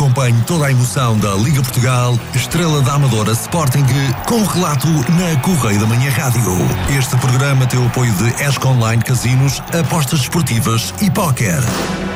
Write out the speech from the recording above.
Acompanhe toda a emoção da Liga Portugal, Estrela da Amadora Sporting, com relato na Correio da Manhã Rádio. Este programa tem o apoio de ESC Online Casinos, apostas desportivas e póquer.